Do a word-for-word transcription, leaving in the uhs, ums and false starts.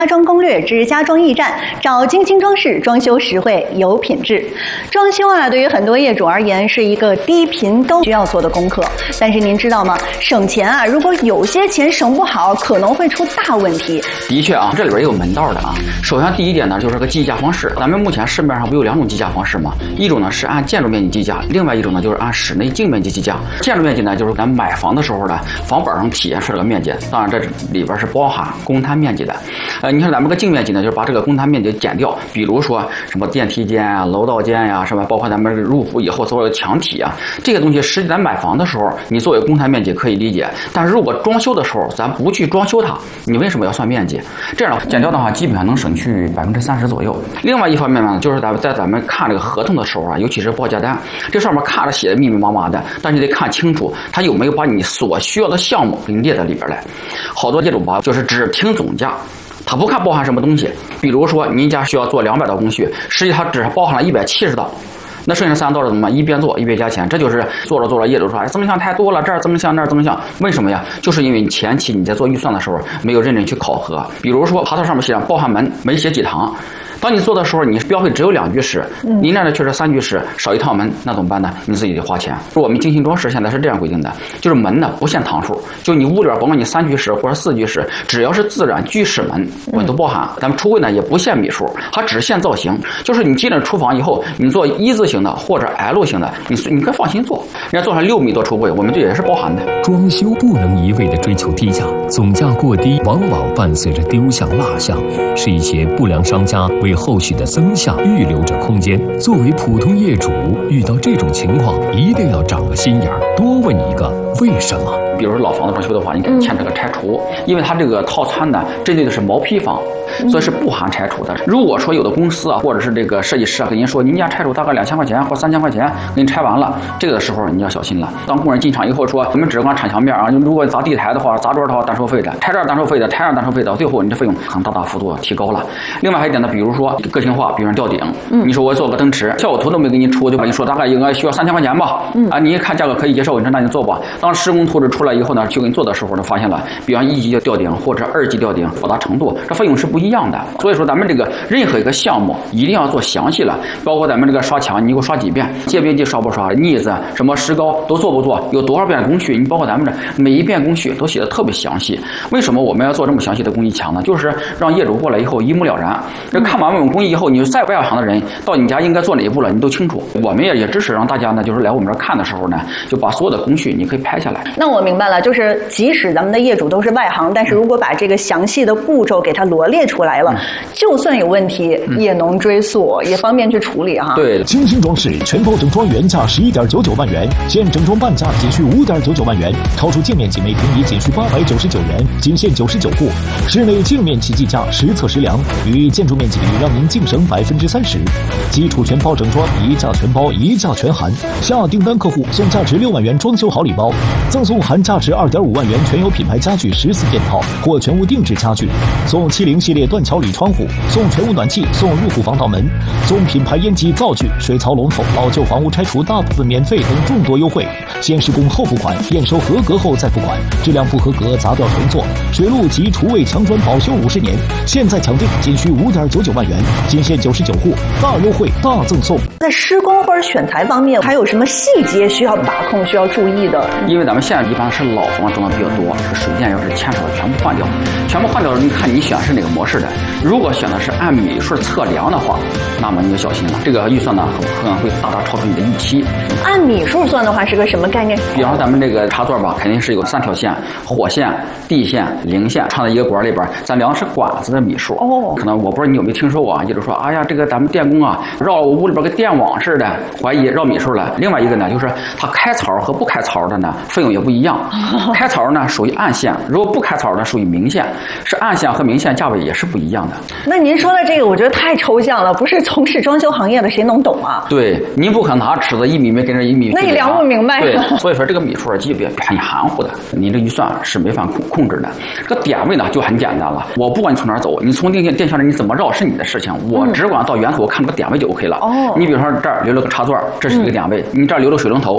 家装攻略之家装驿站，找精心装饰，装修实惠有品质。装修啊，对于很多业主而言是一个低频都需要做的功课。但是您知道吗？省钱啊，如果有些钱省不好，可能会出大问题。 的确啊，这里边也有门道的啊。首先第一点呢，就是个计价方式。咱们目前市面上不有两种计价方式吗？一种呢是按建筑面积计价，另外一种呢就是按室内净面积计价。建筑面积呢，就是咱买房的时候呢，房本上体现出这个面积。当然这里边是包含公摊面积的。呃，你看咱们个净面积呢，就是把这个公摊面积减掉，比如说什么电梯间啊、楼道间呀、啊，什么包括咱们入户以后所有的墙体啊，这个东西实际咱买房的时候，你作为公摊面积可以理解，但是如果装修的时候咱不去装修它，你为什么要算面积？这样减掉的话，基本上能省去百分之三十左右。另外一方面呢，就是咱们在咱们看这个合同的时候啊，尤其是报价单，这上面看着写的密密麻麻的，但是你得看清楚，它有没有把你所需要的项目给你列在里边来。好多业主吧，就是只听总价。他不看包含什么东西，比如说您家需要做两百道工序，实际它只包含了一百七十道，那剩下三道的怎么办？一边做一边加钱，这就是做着做着业主说，哎，增项太多了，这儿增项那儿增项，为什么呀？就是因为你前期你在做预算的时候没有认真去考核，比如说爬头上面写上包含门，没写几堂。当你做的时候，你标配只有两居室，您那儿确实三居室，少一套门，那怎么办呢？你自己得花钱。我们精心装饰现在是这样规定的，就是门呢不限堂数，就你屋里边甭管你三居室或者四居室，只要是自然居室门，我们都包含。咱们橱柜呢也不限米数，它只限造型，就是你进了厨房以后，你做一字形的或者 L 型的，你你可以放心做。人家做上六米多橱柜，我们这也是包含的。 装修不能一味的追求低价，总价过低往往伴随着丢项落项，是一些不良商家为后续的增项预留着空间。作为普通业主，遇到这种情况，一定要长个心眼儿，多问一个为什么。 比如说老房子装修的话，你给签这个拆除，因为它这个套餐呢，针对的是毛坯房，所以是不含拆除的。如果说有的公司啊，或者是这个设计师啊，跟您说您家拆除大概两千块钱或三千块钱，给你拆完了，这个的时候你要小心了。当工人进场以后说，我们只管铲墙面啊，如果砸地台的话、砸桌的话单收费的，拆这儿单收费的，拆那儿单收费的，最后你的费用可能大大幅度提高了。另外还有一点呢，比如说个性化，比如说吊顶，嗯、你说我做个灯池，效果图都没给你出，就把你说大概应该需要三千块钱吧，嗯、啊，你一看价格可以接受，你说那你做吧。当施工图纸出来以后呢，去给你做的时候呢，发现了，比方一级吊顶或者二级吊顶复杂程度，这费用是不一样的。所以说咱们这个任何一个项目一定要做详细了，包括咱们这个刷墙，你给我刷几遍，界边机刷不刷，腻子什么石膏都做不做，有多少遍工序，你包括咱们这每一遍工序都写的特别详细。为什么我们要做这么详细的工艺墙呢？就是让业主过来以后一目了然。这看完我们工艺以后，你再外行的人到你家应该做哪一步了，你都清楚。我们也也支持让大家呢，就是来我们这儿看的时候呢，就把所有的工序你可以拍下来。 那我明白了，就是即使咱们的业主都是外行，但是如果把这个详细的步骤给它罗列出来了，嗯、就算有问题、嗯、也能追溯，也方便去处理哈。 对， 精心装饰全包整装原价十一点九九万元，现整装半价仅需五点九九万元，超出净面积每平米仅需八百九十九元，仅限九十九户。室内净面积计价实测实量，与建筑面积比让您净省百分之三十。基础全包整装一价全包，一价全含。下订单客户送价值六万元装修好礼包，赠送含价值二点五万元全有品牌家具十四件套或全屋定制家具，送七零系列断桥铝窗户，送全屋暖气，送入户防盗门，送品牌烟机灶具、水槽龙头，老旧房屋拆除大部分免费等众多优惠。先施工后付款，验收合格后再付款，质量不合格砸掉重做。水路及厨卫墙砖保修五十年，现在抢定仅需五点九九万元，仅限九十九户，大优惠大赠送。 在施工或者选材方面，还有什么细节需要把控、需要注意的？ 因为咱们现在一般是老房装的比较多，是水电要是牵扯的全部换掉，全部换掉了，你看你选的是哪个模式的？如果选的是按米数测量的话，那么你就小心了，这个预算呢可能会大大超出你的预期。 按米数算的话是个什么概念？ 比方说咱们这个插座吧，肯定是有三条线：火线、地线、零线，插在一个管里边，咱量的是管子的米数。哦，可能我不知道你有没有听说过啊？也就是说，哎呀，这个咱们电工啊，绕我屋里边个电网似的，怀疑绕米数了。另外一个呢，就是它开槽和不开槽的呢，费用也不一样。开槽呢属于暗线，如果不开槽呢属于明线，是暗线和明线价位也是不一样的。 那您说的这个，我觉得太抽象了，不是从事装修行业的谁能懂啊？ 对，您不可能拿尺子一米没跟着一米， 那你量不明白。 对，所以说这个米数基本很含糊的，你这预算是没法控控制的。这个点位呢就很简单了，我不管你从哪儿走，你从电线电线上你怎么绕是你的事情，我只管到源头我看这个点位就 OK 了。哦，你比如说这儿留了个插座，这是一个点位；你这儿留了水龙头，